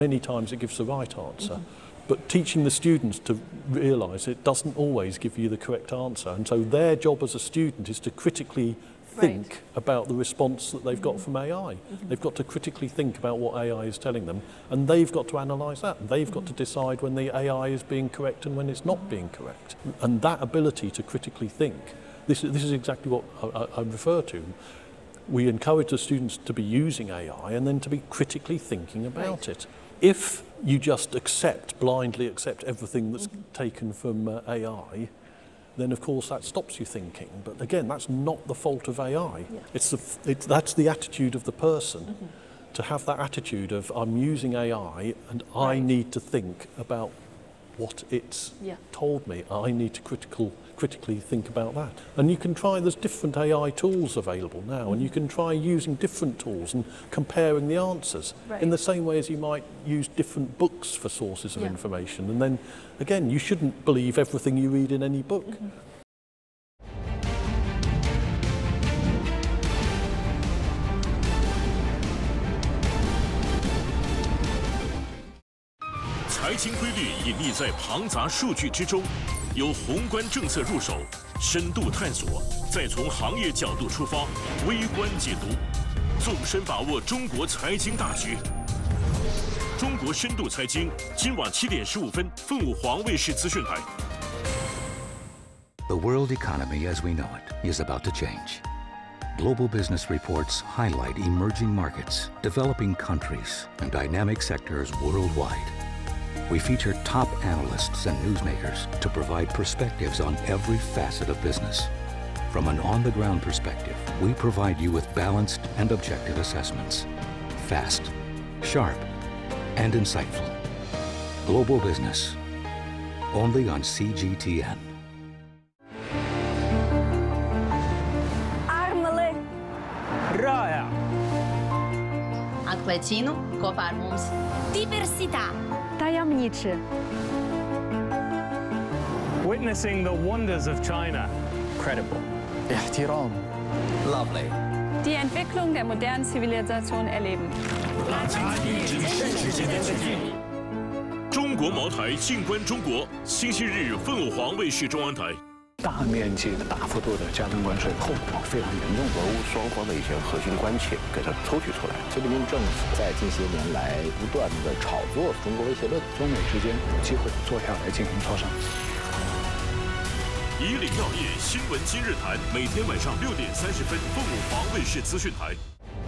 Many times it gives the right answer, but teaching the students to realise it doesn't always give you the correct answer, and so their job as a student is to critically think about the response that they've got from AI. They've got to critically think about what AI is telling them, and they've got to analyse that, and they've got to decide when the AI is being correct and when it's not being correct. And that ability to critically think, this is exactly what I refer to. We encourage the students to be using AI and then to be critically thinking about it. If you just blindly accept everything that's taken from AI, then of course that stops you thinking. But again, that's not the fault of AI. That's the attitude of the person. To have that attitude of, I'm using AI and I need to think about what it's told me. I need to critically think about that. And you can try, there's different AI tools available now, and you can try using different tools and comparing the answers in the same way as you might use different books for sources of information. And then, again, you shouldn't believe everything you read in any book. 财经规律隐匿在庞杂数据之中，由宏观政策入手，深度探索，再从行业角度出发，微观解读，纵深把握中国财经大局。中国深度财经，今晚7点15分，凤舞黄卫视资讯台。 The world economy as we know it is about to change. Global business reports highlight emerging markets, developing countries, and dynamic sectors worldwide. We feature top analysts and newsmakers to provide perspectives on every facet of business. From an on-the-ground perspective, we provide you with balanced and objective assessments. Fast, sharp, and insightful. Global Business. Only on CGTN. Armele! Rāja! Atklācienu kopā ar mums. Diversitā! Tajemniczy. Witnessing the wonders of China. Credible. Ihtiram. Lovely. Die Entwicklung der modernen Zivilisation erleben. 中国茅台静观中国，星期日凤舞黄卫视中央台。 大面积的、大幅度的加征关税，后果非常严重。 俄乌双方的一些核心关切给它抽取出来。 菲律宾政府在近些年来不断的炒作中国威胁论， 中美之间有机会坐下来进行磋商。 以岭药业新闻今日谈，每天晚上6点30分，凤舞黄卫视资讯台。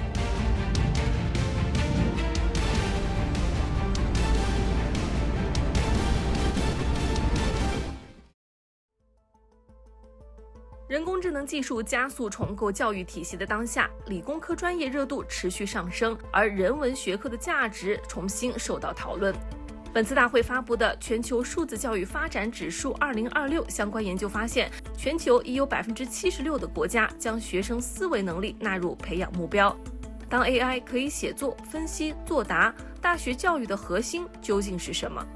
人工智能技术加速重构教育体系的当下，理工科专业热度持续上升，而人文学科的价值重新受到讨论。本次大会发布的《全球数字教育发展指数2026》相关研究发现，全球已有76%的国家将学生思维能力纳入培养目标。当 AI 可以写作、分析、作答，大学教育的核心究竟是什么？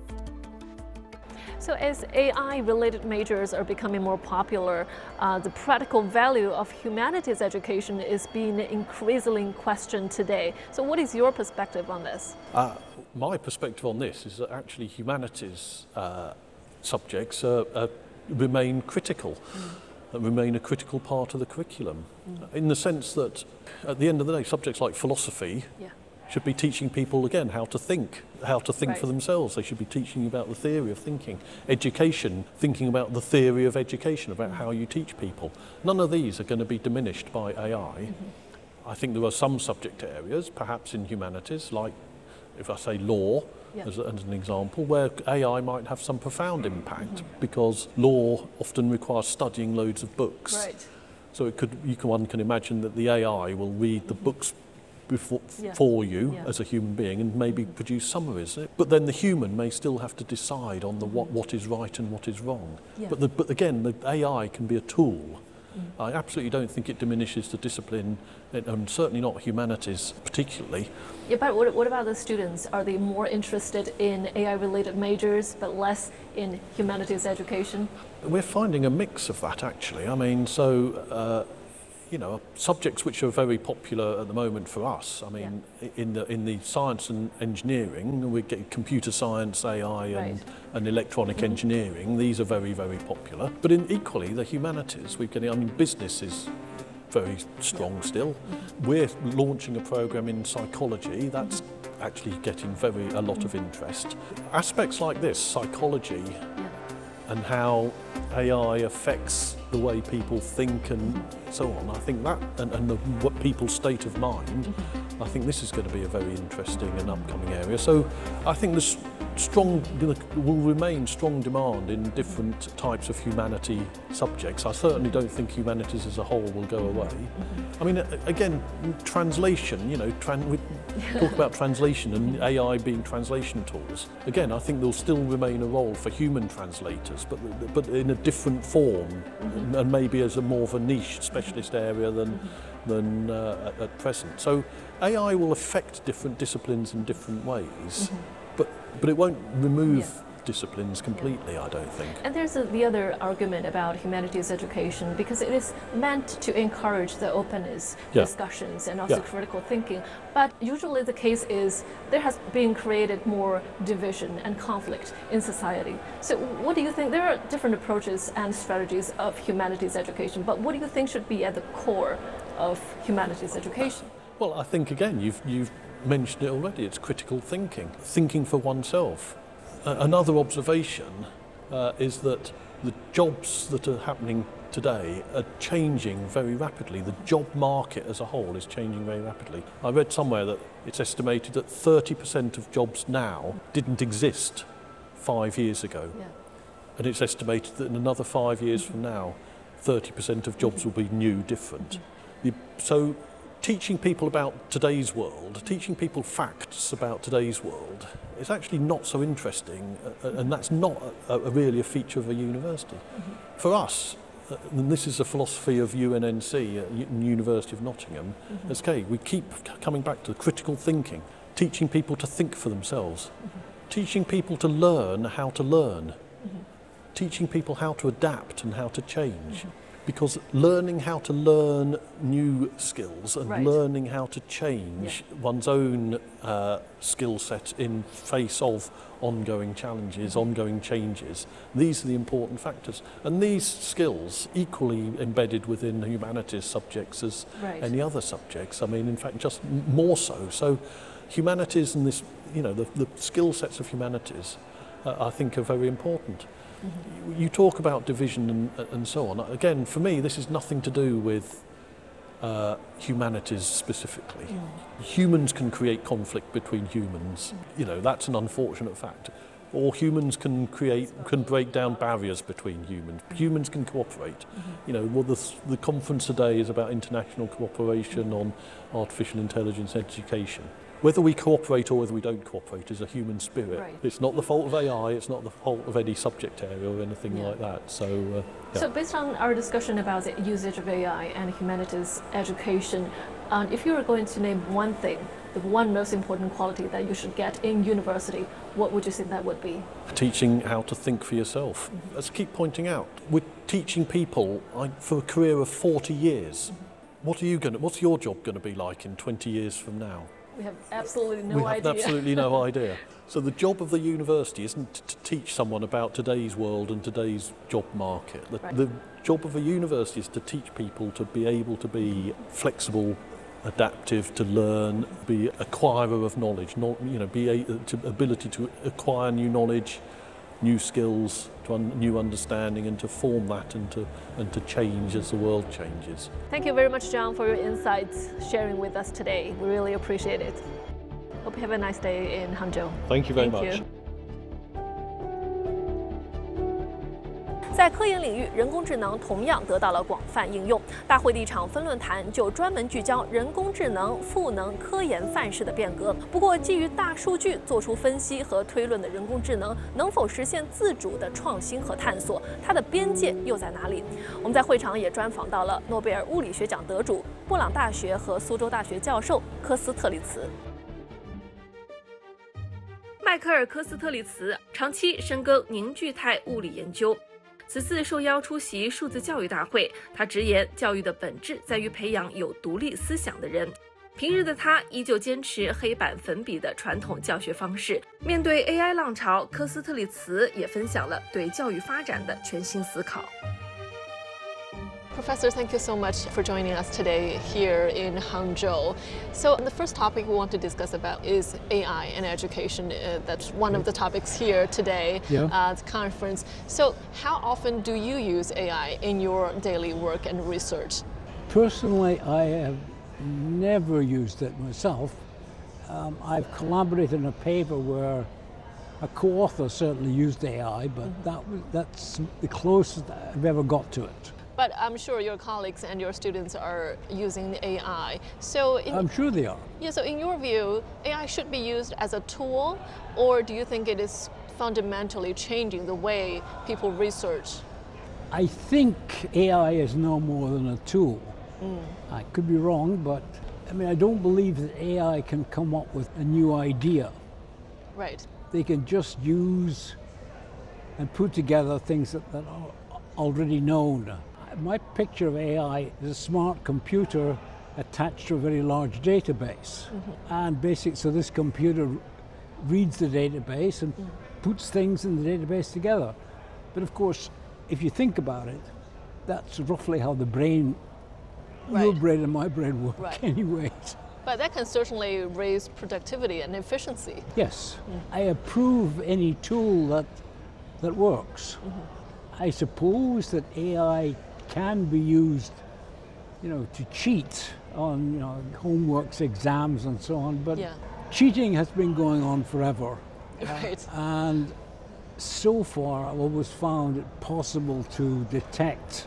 So as AI-related majors are becoming more popular, the practical value of humanities education is being increasingly questioned today. So what is your perspective on this? My perspective on this is that actually humanities subjects remain critical, remain a critical part of the curriculum, in the sense that at the end of the day, subjects like philosophy should be teaching people, again, how to think for themselves. They should be teaching about the theory of thinking. Education, thinking about the theory of education, about how you teach people. None of these are going to be diminished by AI. I think there are some subject areas, perhaps in humanities, like, if I say law, as an example, where AI might have some profound impact, because law often requires studying loads of books. So one can imagine that the AI will read the books for you as a human being and maybe produce summaries, but then the human may still have to decide on what is right and what is wrong. But again, the AI can be a tool. I absolutely don't think it diminishes the discipline, and certainly not humanities particularly. Yeah, but what about the students? Are they more interested in AI-related majors but less in humanities education? We're finding a mix of that, actually. I mean, so subjects which are very popular at the moment for us. I mean, in the science and engineering, we get computer science, AI, and electronic engineering. These are very, very popular. But equally, the humanities, business is very strong still. We're launching a program in psychology that's actually getting a lot of interest. Aspects like this, psychology, and how AI affects the way people think and so on. I think that, and what people's state of mind, I think this is going to be a very interesting and upcoming area. So I think there's will remain strong demand in different types of humanity subjects. I certainly don't think humanities as a whole will go away. I mean, again, translation, we talk about translation and AI being translation tools. Again, I think there'll still remain a role for human translators, but in a different form, and maybe as a more of a niche specialist area than at present. So AI will affect different disciplines in different ways, but it won't remove disciplines completely, I don't think. And there's the other argument about humanities education, because it is meant to encourage the openness, discussions, and also critical thinking. But usually the case is there has been created more division and conflict in society. So what do you think? There are different approaches and strategies of humanities education, but what do you think should be at the core of humanities education? Well, I think, again, you've mentioned it already, it's critical thinking for oneself. Another observation is that the jobs that are happening today are changing very rapidly. The job market as a whole is changing very rapidly. I read somewhere that it's estimated that 30% of jobs now didn't exist 5 years ago. And it's estimated that in another 5 years from now, 30% of jobs will be new, different. So teaching people about today's world, teaching people facts about today's world, is actually not so interesting, and that's not really a feature of a university. For us, and this is the philosophy of UNNC, University of Nottingham, we keep coming back to critical thinking, teaching people to think for themselves, teaching people to learn how to learn, teaching people how to adapt and how to change. Because learning how to learn new skills and learning how to change one's own skill set in face of ongoing challenges, ongoing changes, these are the important factors. And these skills equally embedded within the humanities subjects as any other subjects. I mean, in fact, just more so. So humanities and this, the skill sets of humanities, I think, are very important. You talk about division and so on. Again, for me, this is nothing to do with humanities specifically. Humans can create conflict between humans. That's an unfortunate fact. Or humans can break down barriers between humans. Humans can cooperate. The conference today is about international cooperation on artificial intelligence education. Whether we cooperate or whether we don't cooperate is a human spirit. It's not the fault of AI, it's not the fault of any subject area or anything like that. So based on our discussion about the usage of AI and humanities education, if you were going to name one thing, the one most important quality that you should get in university, what would you think that would be? Teaching how to think for yourself. Let's keep pointing out, we're teaching people for a career of 40 years. What's your job going to be like in 20 years from now? We have absolutely no idea. We have absolutely no idea. So the job of the university isn't to teach someone about today's world and today's job market. The job of a university is to teach people to be able to be flexible, adaptive, to learn, be acquirer of knowledge, ability to acquire new knowledge, new skills, new understanding, and to form that and to change as the world changes. Thank you very much, John, for your insights, sharing with us today. We really appreciate it. Hope you have a nice day in Hangzhou. Thank you very much. 在科研领域，人工智能同样得到了广泛应用。大会的一场分论坛就专门聚焦人工智能赋能科研范式的变革。不过，基于大数据做出分析和推论的人工智能，能否实现自主的创新和探索？它的边界又在哪里？我们在会场也专访到了诺贝尔物理学奖得主、布朗大学和苏州大学教授科斯特利茨。迈克尔·科斯特利茨长期深耕凝聚态物理研究。 此次受邀出席数字教育大会，他直言，教育的本质在于培养有独立思想的人。平日的他依旧坚持黑板粉笔的传统教学方式。面对 AI 浪潮，科斯特里茨也分享了对教育发展的全新思考。 Professor, thank you so much for joining us today here in Hangzhou. So the first topic we want to discuss about is AI and education. That's one of the topics here today at the conference. So how often do you use AI in your daily work and research? Personally, I have never used it myself. I've collaborated on a paper where a co-author certainly used AI, but that's the closest I've ever got to it. But I'm sure your colleagues and your students are using AI. So I'm sure they are. Yeah, so in your view, AI should be used as a tool, or do you think it is fundamentally changing the way people research? I think AI is no more than a tool. I could be wrong, but I mean, I don't believe that AI can come up with a new idea. Right. They can just use and put together things that are already known. My picture of AI is a smart computer attached to a very large database. And basically, so this computer reads the database and puts things in the database together. But of course, if you think about it, that's roughly how the brain, your brain and my brain work anyways. But that can certainly raise productivity and efficiency. Yes, I approve any tool that works. I suppose that AI can be used, to cheat on, homeworks, exams, and so on. But cheating has been going on forever. Right. And so far, I've always found it possible to detect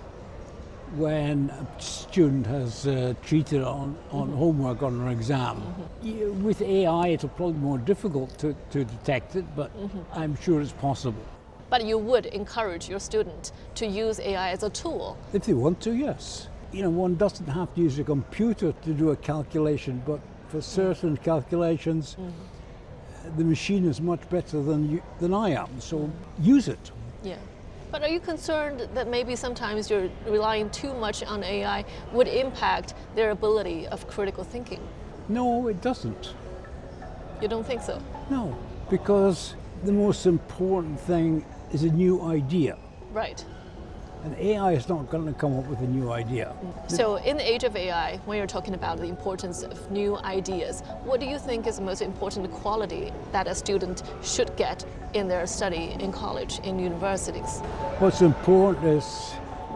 when a student has cheated on homework on an exam. With AI, it'll probably be more difficult to detect it, but I'm sure it's possible. But you would encourage your student to use AI as a tool? If they want to, yes. One doesn't have to use a computer to do a calculation, but for certain calculations, the machine is much better than I am, so use it. Yeah. But are you concerned that maybe sometimes you're relying too much on AI would impact their ability of critical thinking? No, it doesn't. You don't think so? No, because the most important thing is a new idea. Right. And AI is not going to come up with a new idea. So in the age of AI, when you're talking about the importance of new ideas, what do you think is the most important quality that a student should get in their study in college, in universities? What's important is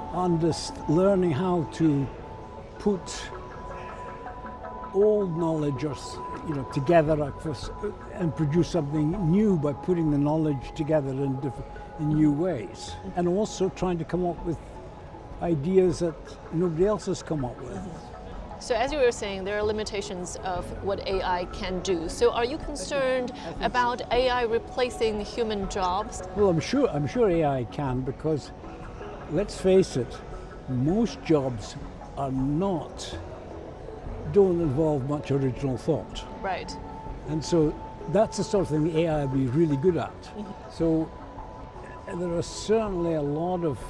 learning how to put old knowledge together and produce something new by putting the knowledge together in new ways, and also trying to come up with ideas that nobody else has come up with. So as you were saying, there are limitations of what AI can do. So are you concerned about AI replacing human jobs? Well, I'm sure AI can, because let's face it, most jobs don't involve much original thought. Right. And so that's the sort of thing the AI will be really good at. So there are certainly a lot of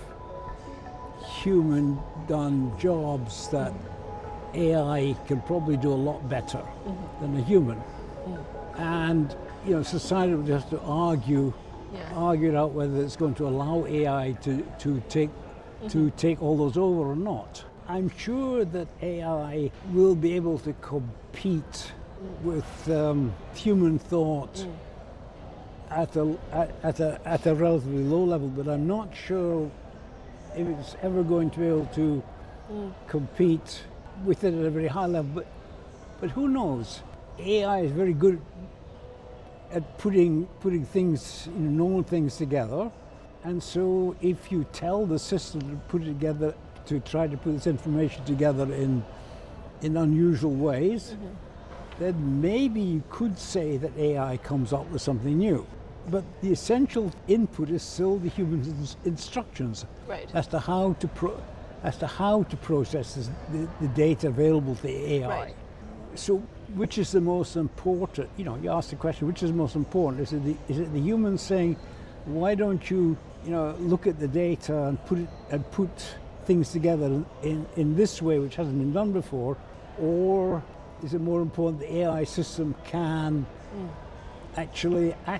human-done jobs that AI can probably do a lot better than a human. And society will have to argue it out whether it's going to allow AI to take all those over or not. I'm sure that AI will be able to compete with human thought at a relatively low level, but I'm not sure if it's ever going to be able to compete with it at a very high level. But who knows? AI is very good at putting things, known things together, and so if you tell the system to put it together, to try to put this information together in unusual ways, then maybe you could say that AI comes up with something new. But the essential input is still the human instructions as to how to process the data available to the AI. Right. So, which is the most important? You ask the question, which is the most important? Is it the human saying, why don't you look at the data and put things together in this way, which hasn't been done before, or is it more important the AI system can actually